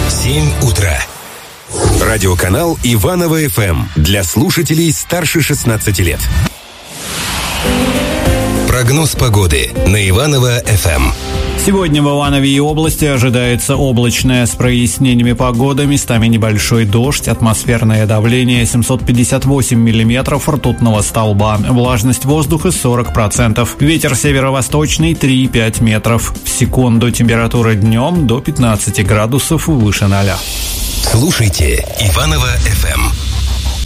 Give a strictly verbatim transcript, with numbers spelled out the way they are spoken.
семь утра. Радиоканал Иваново-ФМ для слушателей старше шестнадцати лет. Прогноз погоды на Иваново-ФМ. Сегодня в Иванове и области ожидается облачная с прояснениями погоды, местами небольшой дождь, атмосферное давление семьсот пятьдесят восемь миллиметров ртутного столба, влажность воздуха сорок процентов, ветер северо-восточный три и пять метров в секунду, температура днем до пятнадцати градусов выше ноля. Слушайте Иваново-ФМ.